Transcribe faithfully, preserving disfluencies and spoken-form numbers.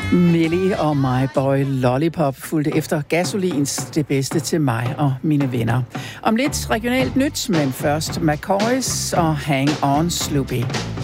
Millie og My Boy Lollipop fulgte efter Gasolins Det bedste til mig og mine venner. Om lidt regionalt nyt, men først McCoys og Hang On Sloopy.